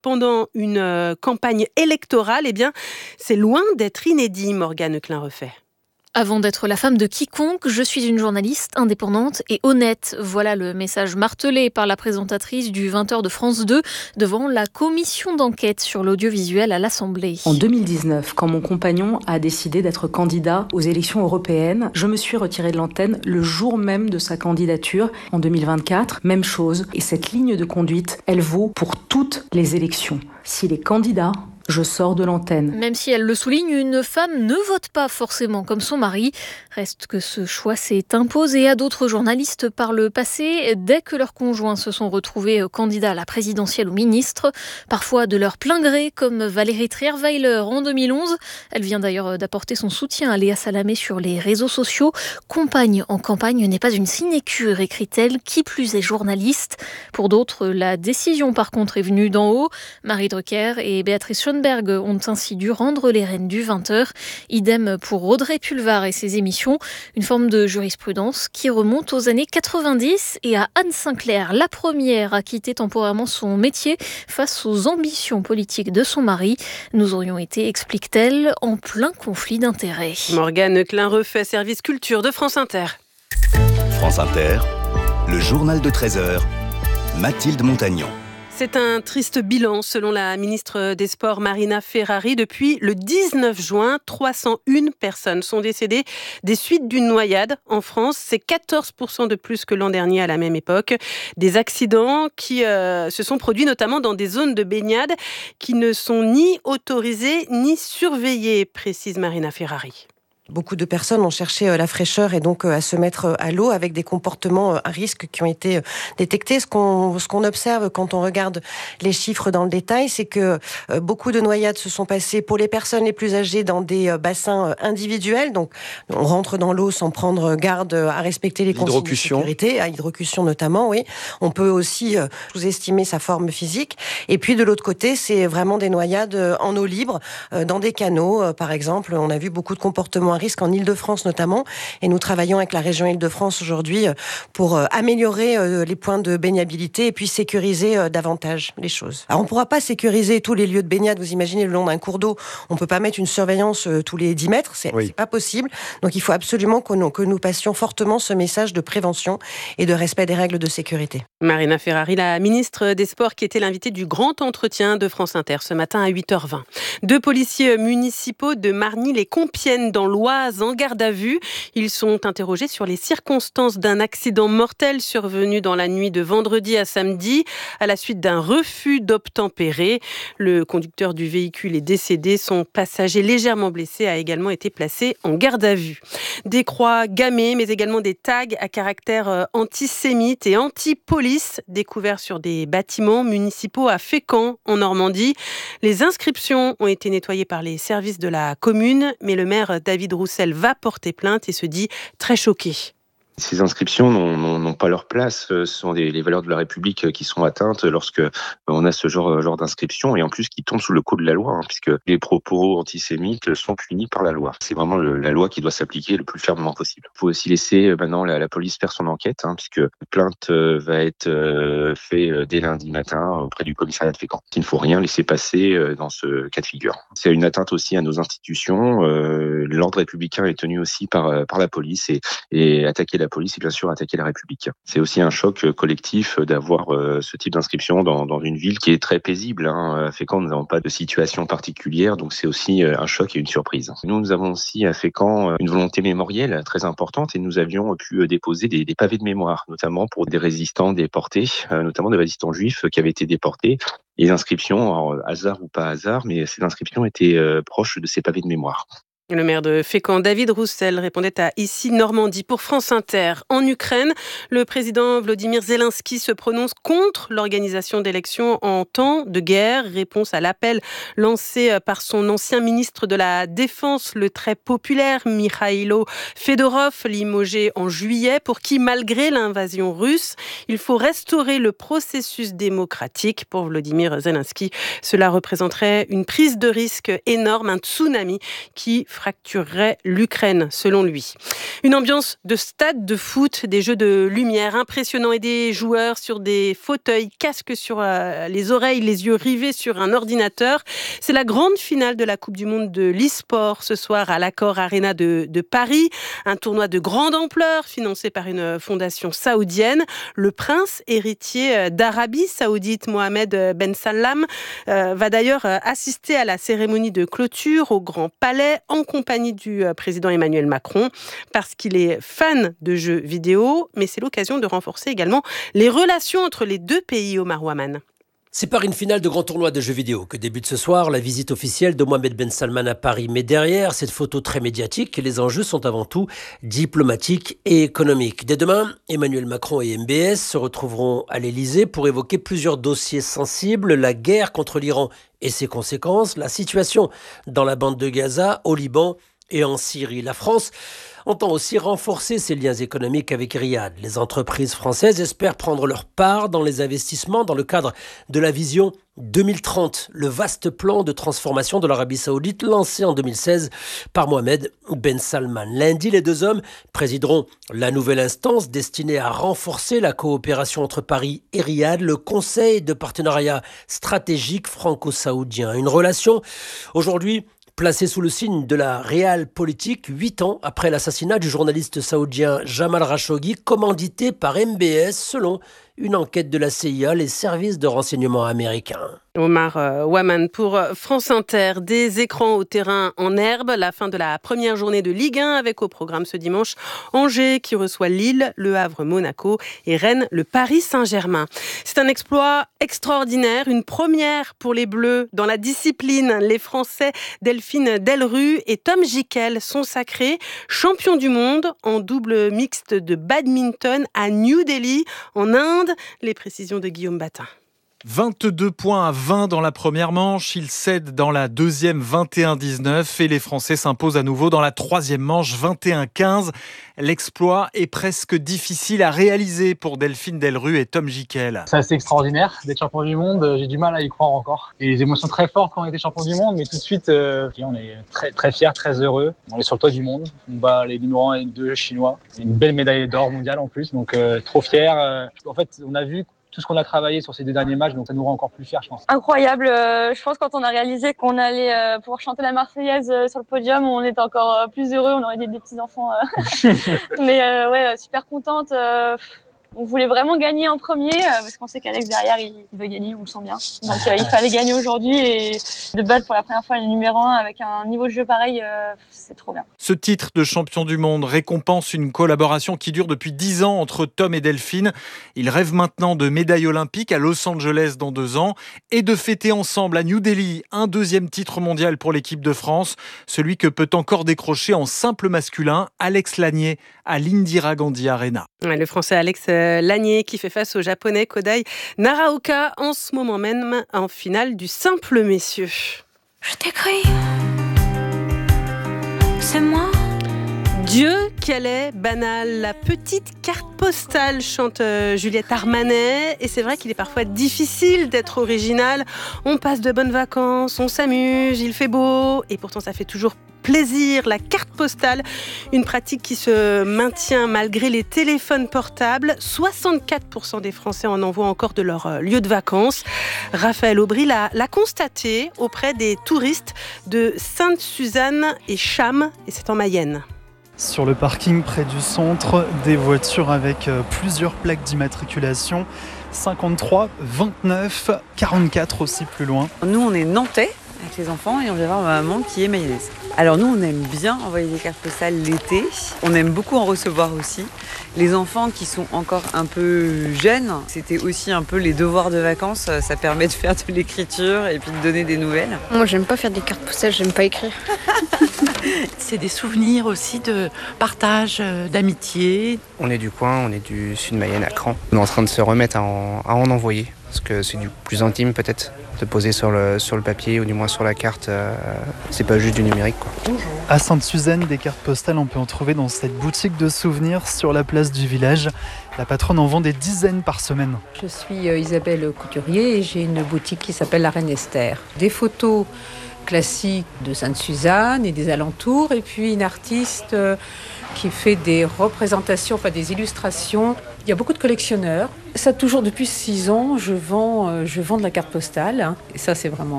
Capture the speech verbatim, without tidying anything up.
pendant une euh, campagne électorale, eh bien, c'est loin d'être inédit, Morgane Klein-Refait. Avant d'être la femme de quiconque, je suis une journaliste indépendante et honnête. Voilà le message martelé par la présentatrice du vingt heures de France deux devant la commission d'enquête sur l'audiovisuel à l'Assemblée. En deux mille dix-neuf, quand mon compagnon a décidé d'être candidat aux élections européennes, je me suis retirée de l'antenne le jour même de sa candidature. En deux mille vingt-quatre, même chose. Et cette ligne de conduite, elle vaut pour toutes les élections. S'il est candidat, je sors de l'antenne. Même si elle le souligne, une femme ne vote pas forcément comme son mari. Reste que ce choix s'est imposé à d'autres journalistes par le passé, dès que leurs conjoints se sont retrouvés candidats à la présidentielle ou ministre, parfois de leur plein gré, comme Valérie Trierweiler en deux mille onze. Elle vient d'ailleurs d'apporter son soutien à Léa Salamé sur les réseaux sociaux. Compagne en campagne n'est pas une sinécure, écrit-elle, qui plus est journaliste. Pour d'autres, la décision par contre est venue d'en haut. Marie Drucker et Béatrice Schoenberg ont ainsi dû rendre les rênes du vingt heures. Idem pour Audrey Pulvar et ses émissions. Une forme de jurisprudence qui remonte aux années quatre-vingt-dix et à Anne Sinclair, la première à quitter temporairement son métier face aux ambitions politiques de son mari. Nous aurions été, explique-t-elle, en plein conflit d'intérêts. Morgane Klein-Refait, service culture de France Inter. France Inter, le journal de treize heures, Mathilde Montagnon. C'est un triste bilan selon la ministre des Sports Marina Ferrari. Depuis le dix-neuf juin, trois cent une personnes sont décédées des suites d'une noyade en France. C'est quatorze pour cent de plus que l'an dernier à la même époque. Des accidents qui euh, se sont produits notamment dans des zones de baignade qui ne sont ni autorisées ni surveillées, précise Marina Ferrari. Beaucoup de personnes ont cherché la fraîcheur et donc à se mettre à l'eau avec des comportements à risque qui ont été détectés. Ce qu'on, ce qu'on observe quand on regarde les chiffres dans le détail, c'est que beaucoup de noyades se sont passées pour les personnes les plus âgées dans des bassins individuels. Donc, on rentre dans l'eau sans prendre garde à respecter les consignes de sécurité, à hydrocution notamment, oui. On peut aussi sous-estimer sa forme physique. Et puis, de l'autre côté, c'est vraiment des noyades en eau libre, dans des canaux, par exemple. On a vu beaucoup de comportements à risque en Île-de-France notamment, et nous travaillons avec la région Île-de-France aujourd'hui pour améliorer les points de baignabilité et puis sécuriser davantage les choses. Alors on ne pourra pas sécuriser tous les lieux de baignade, vous imaginez, le long d'un cours d'eau, on ne peut pas mettre une surveillance tous les dix mètres, c'est, oui. c'est pas possible, donc il faut absolument que nous, que nous passions fortement ce message de prévention et de respect des règles de sécurité. Marina Ferrari, la ministre des Sports qui était l'invitée du grand entretien de France Inter ce matin à huit heures vingt. Deux policiers municipaux de Marny-les-Compiègnes dans l'Oise en garde à vue. Ils sont interrogés sur les circonstances d'un accident mortel survenu dans la nuit de vendredi à samedi à la suite d'un refus d'obtempérer. Le conducteur du véhicule est décédé. Son passager légèrement blessé a également été placé en garde à vue. Des croix gammées, mais également des tags à caractère antisémite et anti-police découverts sur des bâtiments municipaux à Fécamp, en Normandie. Les inscriptions ont été nettoyées par les services de la commune, mais le maire David Roussel va porter plainte et se dit très choqué. Ces inscriptions n'ont, n'ont, n'ont pas leur place. Ce sont des, les valeurs de la République qui sont atteintes lorsque on a ce genre, genre d'inscription et en plus qui tombent sous le coup de la loi, hein, puisque les propos antisémites sont punis par la loi. C'est vraiment le, la loi qui doit s'appliquer le plus fermement possible. Il faut aussi laisser maintenant la, la police faire son enquête, hein, puisque la plainte va être euh, faite dès lundi matin auprès du commissariat de Fécamp. Il ne faut rien laisser passer dans ce cas de figure. C'est une atteinte aussi à nos institutions. Euh, l'ordre républicain est tenu aussi par, par la police et, et attaquer la police et bien sûr attaquer la République. C'est aussi un choc collectif d'avoir euh, ce type d'inscription dans, dans une ville qui est très paisible. Hein. À Fécamp, nous n'avons pas de situation particulière, donc c'est aussi un choc et une surprise. Nous, nous avons aussi à Fécamp une volonté mémorielle très importante et nous avions pu déposer des, des pavés de mémoire, notamment pour des résistants déportés, euh, notamment des résistants juifs qui avaient été déportés. Les inscriptions, alors, hasard ou pas hasard, mais ces inscriptions étaient euh, proches de ces pavés de mémoire. Le maire de Fécamp, David Roussel, répondait à Ici Normandie pour France Inter. En Ukraine, le président Volodymyr Zelensky se prononce contre l'organisation d'élections en temps de guerre. Réponse à l'appel lancé par son ancien ministre de la Défense, le très populaire Mikhailo Fedorov, limogé en juillet, pour qui, malgré l'invasion russe, il faut restaurer le processus démocratique. Pour Volodymyr Zelensky, cela représenterait une prise de risque énorme, un tsunami qui fracturerait l'Ukraine, selon lui. Une ambiance de stade de foot, des jeux de lumière impressionnants et des joueurs sur des fauteuils, casques sur euh, les oreilles, les yeux rivés sur un ordinateur. C'est la grande finale de la Coupe du Monde de l'e-sport ce soir à l'Accor Arena de, de Paris. Un tournoi de grande ampleur financé par une fondation saoudienne. Le prince héritier d'Arabie Saoudite, Mohamed Ben Salman, euh, va d'ailleurs assister à la cérémonie de clôture au Grand Palais en compagnie du président Emmanuel Macron parce qu'il est fan de jeux vidéo, mais c'est l'occasion de renforcer également les relations entre les deux pays, Omar Waman. C'est par une finale de grand tournoi de jeux vidéo que débute ce soir la visite officielle de Mohamed Ben Salman à Paris. Mais derrière cette photo très médiatique, les enjeux sont avant tout diplomatiques et économiques. Dès demain, Emmanuel Macron et M B S se retrouveront à l'Elysée pour évoquer plusieurs dossiers sensibles, la guerre contre l'Iran et ses conséquences, la situation dans la bande de Gaza, au Liban et en Syrie. La France entend aussi renforcer ses liens économiques avec Riyad. Les entreprises françaises espèrent prendre leur part dans les investissements dans le cadre de la vision deux mille trente, le vaste plan de transformation de l'Arabie Saoudite lancé en deux mille seize par Mohamed Ben Salman. Lundi, les deux hommes présideront la nouvelle instance destinée à renforcer la coopération entre Paris et Riyad, le Conseil de partenariat stratégique franco-saoudien. Une relation aujourd'hui placé sous le signe de la réelle politique, huit ans après l'assassinat du journaliste saoudien Jamal Khashoggi, commandité par M B S selon une enquête de la C I A, les services de renseignement américains. Omar euh, Waman pour France Inter. Des écrans au terrain en herbe. La fin de la première journée de Ligue un avec au programme ce dimanche Angers qui reçoit Lille, Le Havre, Monaco et Rennes, le Paris Saint-Germain. C'est un exploit extraordinaire, une première pour les Bleus dans la discipline. Les Français Delphine Delrue et Tom Gickel sont sacrés champions du monde en double mixte de badminton à New Delhi en Inde. Les précisions de Guillaume Batin. vingt-deux points à vingt dans la première manche, ils cèdent dans la deuxième vingt et un dix-neuf et les Français s'imposent à nouveau dans la troisième manche vingt et un quinze. L'exploit est presque difficile à réaliser pour Delphine Delrue et Tom Gickel. C'est assez extraordinaire d'être champion du monde, j'ai du mal à y croire encore. Et les émotions très fortes quand on était champion du monde, mais tout de suite euh, on est très, très fiers, très heureux. On est sur le toit du monde, on bat les numéros un et deux chinois. Une belle médaille d'or mondiale en plus, donc euh, trop fiers. En fait, on a vu tout ce qu'on a travaillé sur ces deux derniers matchs, donc ça nous rend encore plus fiers, je pense. Incroyable. Euh, je pense quand on a réalisé qu'on allait euh, pouvoir chanter la Marseillaise euh, sur le podium, on était encore euh, plus heureux, on aurait dit des petits-enfants. Euh. Mais euh, ouais, super contente. Euh, on voulait vraiment gagner en premier, euh, parce qu'on sait qu'Alex derrière, il, il veut gagner, on le sent bien. Donc euh, il fallait gagner aujourd'hui et de battre pour la première fois le numéro un avec un niveau de jeu pareil, euh, c'est trop bien. Ce titre de champion du monde récompense une collaboration qui dure depuis dix ans entre Tom et Delphine. Ils rêvent maintenant de médaille olympique à Los Angeles dans deux ans et de fêter ensemble à New Delhi un deuxième titre mondial pour l'équipe de France, celui que peut encore décrocher en simple masculin Alex Lanier à l'Indira Gandhi Arena. Ouais, le Français Alex Lanier qui fait face au Japonais Kodai Naraoka en ce moment même en finale du simple messieurs. Je t'écris, c'est moi. Dieu, qu'elle est banale, la petite carte postale, chante Juliette Armanet. Et c'est vrai qu'il est parfois difficile d'être original. On passe de bonnes vacances, on s'amuse, il fait beau. Et pourtant, ça fait toujours plaisir. La carte postale, une pratique qui se maintient malgré les téléphones portables. soixante-quatre pour cent des Français en envoient encore de leur lieu de vacances. Raphaël Aubry l'a, l'a constaté auprès des touristes de Sainte-Suzanne et Cham. Et c'est en Mayenne. Sur le parking près du centre, des voitures avec plusieurs plaques d'immatriculation. cinquante-trois, vingt-neuf, quarante-quatre aussi plus loin. Nous, on est nantais avec les enfants et on vient voir ma maman qui est mayonnaise. Alors nous, on aime bien envoyer des cartes postales l'été. On aime beaucoup en recevoir aussi. Les enfants qui sont encore un peu jeunes, c'était aussi un peu les devoirs de vacances. Ça permet de faire de l'écriture et puis de donner des nouvelles. Moi, j'aime pas faire des cartes postales, j'aime pas écrire. C'est des souvenirs aussi de partage, d'amitié. On est du coin, on est du Sud-Mayenne à Cran. On est en train de se remettre à en, à en envoyer. Parce que c'est du plus intime peut-être de poser sur le, sur le papier ou du moins sur la carte. Euh, c'est pas juste du numérique, quoi. À Sainte-Suzanne, des cartes postales, on peut en trouver dans cette boutique de souvenirs sur la place du village. La patronne en vend des dizaines par semaine. Je suis Isabelle Couturier et j'ai une boutique qui s'appelle La Reine Esther. Des photos classiques de Sainte-Suzanne et des alentours, et puis une artiste qui fait des représentations, enfin des illustrations. Il y a beaucoup de collectionneurs. Ça, toujours depuis six ans, je vends, je vends de la carte postale. Et ça, c'est vraiment